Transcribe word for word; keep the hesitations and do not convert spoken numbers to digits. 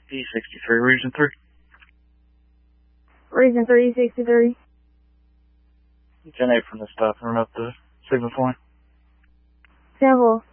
E sixty-three, Region three. Region three, E sixty-three. ten eight from the stop, run up the signal point. ten four.